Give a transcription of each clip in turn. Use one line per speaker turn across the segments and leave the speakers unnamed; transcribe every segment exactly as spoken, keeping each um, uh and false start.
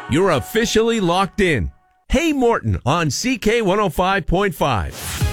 You're officially locked in. Hey Morton on C K one oh five point five.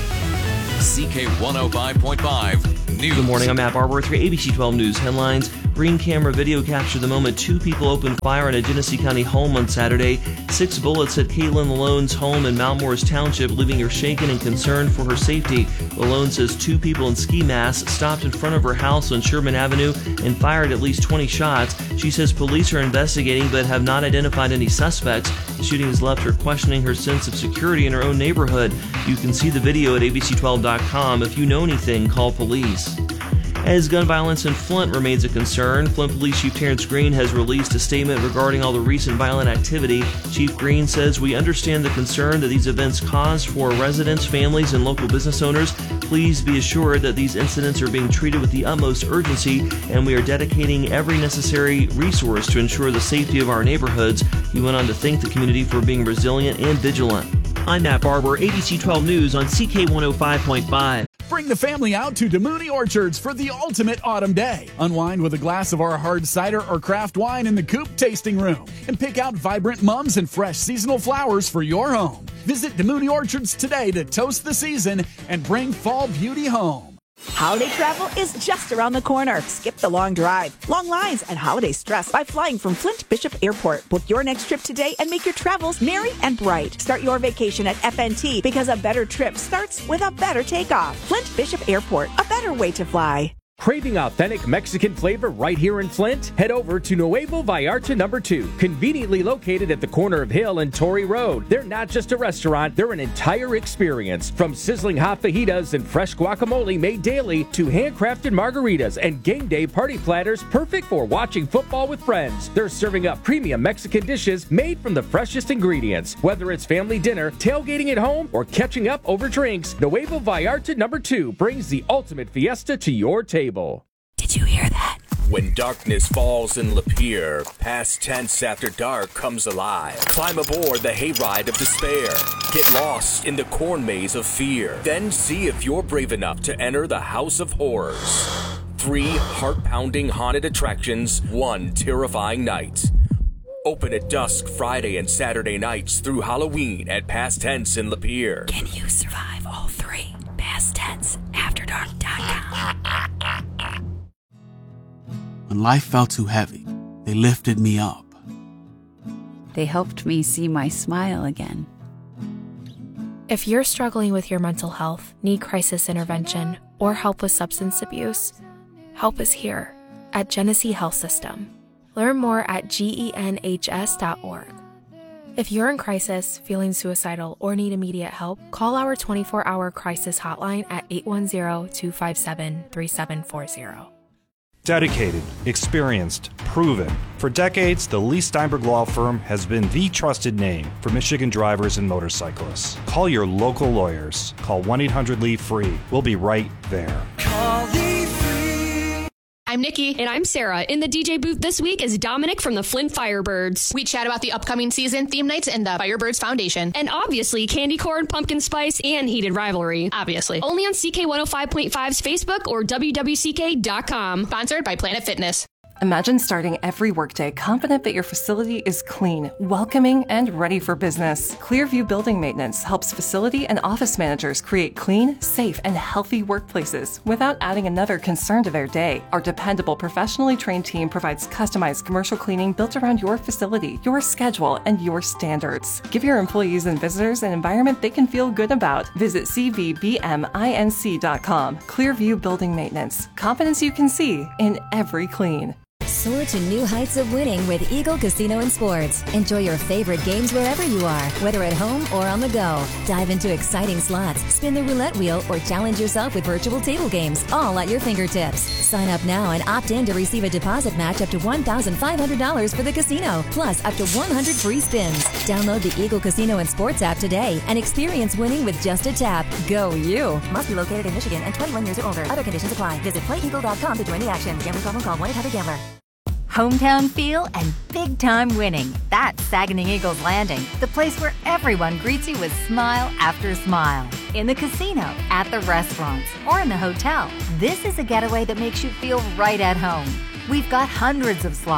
C K one oh five point five News.
Good morning, I'm Matt Barber with your A B C twelve News headlines. Green camera video captured the moment two people opened fire in a Genesee County home on Saturday. Six bullets hit Caitlin Lallone's home in Mount Morris Township, leaving her shaken and concerned for her safety. Lalone says two people in ski masks stopped in front of her house on Sherman Avenue and fired at least twenty shots. She says police are investigating but have not identified any suspects. The shooting has left her questioning her sense of security in her own neighborhood. You can see the video at A B C twelve dot com. If you know anything, call police. As gun violence in Flint remains a concern, Flint Police Chief Terrence Green has released a statement regarding all the recent violent activity. Chief Green says, "We understand the concern that these events cause for residents, families, and local business owners. Please be assured that these incidents are being treated with the utmost urgency, and we are dedicating every necessary resource to ensure the safety of our neighborhoods." He went on to thank the community for being resilient and vigilant. I'm Matt Barber, A B C twelve News on C K one oh five point five.
Bring the family out to DeMooney Orchards for the ultimate autumn day. Unwind with a glass of our hard cider or craft wine in the Coop tasting room and pick out vibrant mums and fresh seasonal flowers for your home. Visit DeMooney Orchards today to toast the season and bring fall beauty home.
Holiday travel is just around the corner. Skip the long drive, long lines, and holiday stress by flying from Flint Bishop Airport. Book your next trip today and make your travels merry and bright. Start your vacation at F N T because a better trip starts with a better takeoff. Flint Bishop Airport, a better way to fly.
Craving authentic Mexican flavor right here in Flint? Head over to Nuevo Vallarta number two, conveniently located at the corner of Hill and Torrey Road. They're not just a restaurant, they're an entire experience. From sizzling hot fajitas and fresh guacamole made daily to handcrafted margaritas and game day party platters perfect for watching football with friends. They're serving up premium Mexican dishes made from the freshest ingredients. Whether it's family dinner, tailgating at home, or catching up over drinks, Nuevo Vallarta number two brings the ultimate fiesta to your table.
Did you hear that?
When darkness falls in Lapeer, past tense after dark comes alive. Climb aboard the hayride of despair. Get lost in the corn maze of fear. Then see if you're brave enough to enter the House of Horrors. Three heart-pounding haunted attractions, one terrifying night. Open at dusk Friday and Saturday nights through Halloween at Past Tense in Lapeer.
Can you survive all three? Past Tense After Dark dot com.
When life felt too heavy, they lifted me up.
They helped me see my smile again.
If you're struggling with your mental health, need crisis intervention, or help with substance abuse, help is here at Genesee Health System. Learn more at genhs dot org. If you're in crisis, feeling suicidal, or need immediate help, call our twenty-four hour crisis hotline at eight one zero, two five seven, three seven four zero.
Dedicated, experienced, proven. For decades, the Lee Steinberg Law Firm has been the trusted name for Michigan drivers and motorcyclists. Call your local lawyers. Call one eight hundred Lee free. We'll be right there.
Call Lee free.
I'm Nikki.
And I'm Sarah. In the D J booth this week is Dominic from the Flint Firebirds.
We chat about the upcoming season, theme nights, and the Firebirds Foundation.
And obviously, candy corn, pumpkin spice, and heated rivalry.
Obviously.
Only on C K one oh five point five's Facebook or W W C K dot com.
Sponsored by Planet Fitness.
Imagine starting every workday confident that your facility is clean, welcoming, and ready for business. Clearview Building Maintenance helps facility and office managers create clean, safe, and healthy workplaces without adding another concern to their day. Our dependable, professionally trained team provides customized commercial cleaning built around your facility, your schedule, and your standards. Give your employees and visitors an environment they can feel good about. Visit c v b m inc dot com. Clearview Building Maintenance. Confidence you can see in every clean.
Soar to new heights of winning with Eagle Casino and Sports. Enjoy your favorite games wherever you are, whether at home or on the go. Dive into exciting slots, spin the roulette wheel, or challenge yourself with virtual table games, all at your fingertips. Sign up now and opt in to receive a deposit match up to one thousand five hundred dollars for the casino, plus up to one hundred free spins. Download the Eagle Casino and Sports app today and experience winning with just a tap. Go you! Must be located in Michigan and twenty-one years or older. Other conditions apply. Visit play eagle dot com to join the action. Gambling problem, call one eight hundred gambler.
Hometown feel and big-time winning. That's Saguenay Eagles Landing, the place where everyone greets you with smile after smile. In the casino, at the restaurants, or in the hotel, this is a getaway that makes you feel right at home. We've got hundreds of slots,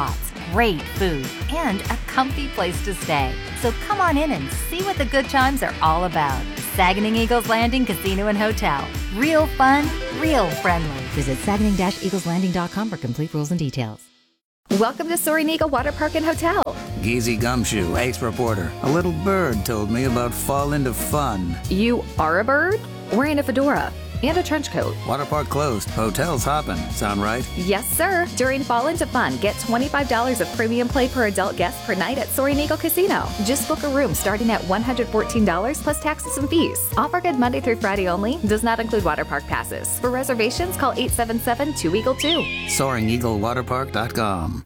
great food, and a comfy place to stay. So come on in and see what the good times are all about. Saguenay Eagles Landing Casino and Hotel. Real fun, real friendly.
Visit Saguenay Eagles Landing dot com for complete rules and details.
Welcome to Soaring Eagle Water Park and Hotel.
Geezy Gumshoe, ace reporter. A little bird told me about fall into fun.
You are a bird? Wearing a fedora and a trench coat.
Water park closed. Hotel's hopping. Sound right?
Yes, sir. During Fall into Fun, get twenty-five dollars of premium play per adult guest per night at Soaring Eagle Casino. Just book a room starting at one hundred fourteen dollars plus taxes and fees. Offer good Monday through Friday only. Does not include water park passes. For reservations, call eight seven seven, two eagle two.
Soaring Eagle Water Park dot com.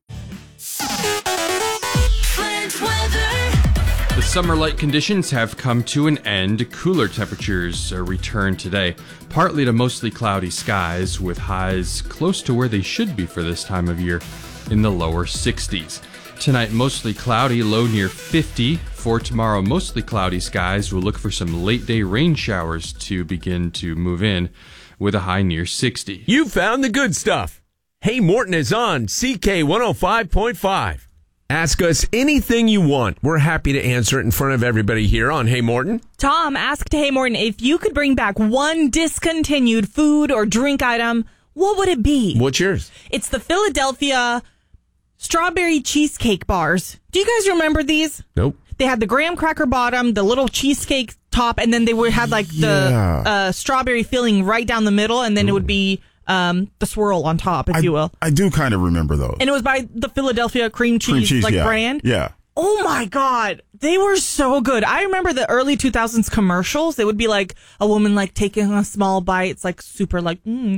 The summer light conditions have come to an end. Cooler temperatures return today, partly to mostly cloudy skies with highs close to where they should be for this time of year in the lower sixties. Tonight, mostly cloudy, low near fifty. For tomorrow, mostly cloudy skies. We'll look for some late day rain showers to begin to move in with a high near sixty.
You found the good stuff. Hey Morton is on C K one oh five point five. Ask us anything you want. We're happy to answer it in front of everybody here on Hey Morton.
Tom asked Hey Morton if you could bring back one discontinued food or drink item, what would it be?
What's yours?
It's the Philadelphia strawberry cheesecake bars. Do you guys remember these?
Nope.
They had the graham cracker bottom, the little cheesecake top, and then they would had like the
Yeah.
uh, strawberry filling right down the middle, and then it would be um, the swirl on top, if
I,
you will.
I do kind of remember those.
And it was by the Philadelphia cream cheese,
Cream cheese,
like
yeah.
brand.
Yeah.
Oh my God. They were so good. I remember the early two thousands commercials. They would be like a woman like taking a small bite. It's like super like, mm,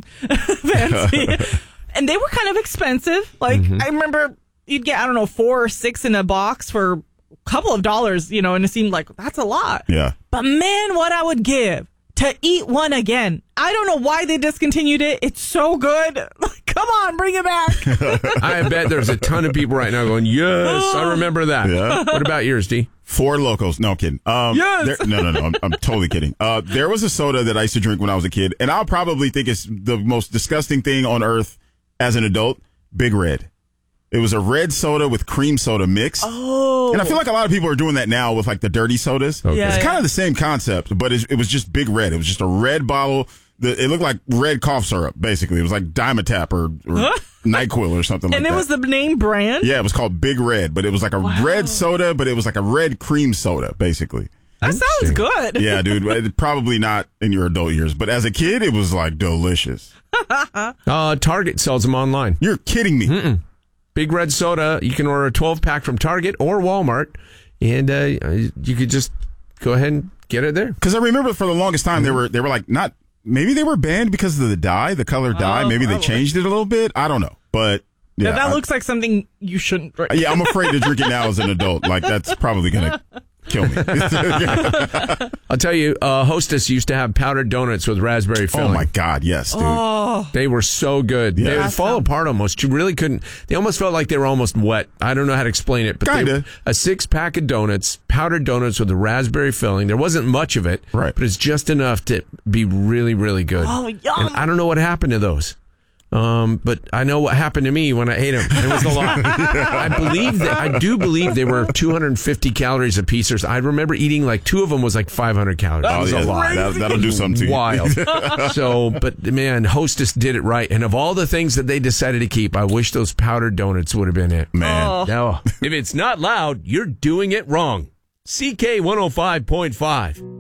fancy. And they were kind of expensive. Like
Mm-hmm.
I remember you'd get, I don't know, four or six in a box for a couple of dollars, you know, and it seemed like that's a lot.
Yeah.
But man, what I would give to eat one again. I don't know why they discontinued it. It's so good. Like, come on, bring it back.
I bet there's a ton of people right now going, yes, I remember that.
Yeah.
What about yours, D?
Four Locos. No, I'm kidding. Um,
Yes!
there- no, no, no. I'm, I'm totally kidding. Uh, there was a soda that I used to drink when I was a kid, and I'll probably think it's the most disgusting thing on earth as an adult. Big Red. It was a red soda with cream soda mix.
Oh.
And I feel like a lot of people are doing that now with like the dirty sodas.
Okay.
Yeah,
it's
yeah.
kind of the same concept, but it, it was just Big Red. It was just a red bottle. The, it looked like red cough syrup, basically. It was like Dimetap or, or NyQuil or something like
And
that.
it was the name brand?
Yeah, it was called Big Red, but it was like a
Wow.
red soda, but it was like a red cream soda, basically.
That sounds good.
Yeah, dude. it- Probably not in your adult years, but as a kid, it was like delicious.
Uh, Target sells them online.
You're kidding me.
Mm-mm. Big Red Soda. You can order a twelve pack from Target or Walmart, and uh, you could just go ahead and get it there.
Because I remember for the longest time, they were they were like not. Maybe they were banned because of the dye, the color dye.
Oh,
Maybe they
probably.
changed it a little bit. I don't know, but yeah,
Yeah, that
I-
looks like something you shouldn't drink.
yeah, I'm afraid to drink it now as an adult. Like that's probably gonna kill me.
I'll tell you, uh, Hostess used to have powdered donuts with raspberry filling.
Oh my God, yes, dude.
Oh.
They were so good.
Yeah.
They would fall apart almost. You really couldn't. They almost felt like they were almost wet. I don't know how to explain it, but they,
Kinda.
a six pack of donuts, powdered donuts with a raspberry filling. There wasn't much of it,
Right.
but it's just enough to be really, really good.
Oh, yum.
And I don't know what happened to those. Um, but I know what happened to me when I ate them. It was a lot. I believe that I do believe they were two hundred fifty calories a piece. Or so. I remember eating like two of them was like five hundred calories.
Oh,
It was
yeah,
a lot.
that, that'll do something to you.
Wild. So, but man, Hostess did it right. And of all the things that they decided to keep, I wish those powdered donuts would have been it.
Man.
Oh.
No, if it's not loud, you're doing it wrong. C K one oh five point five.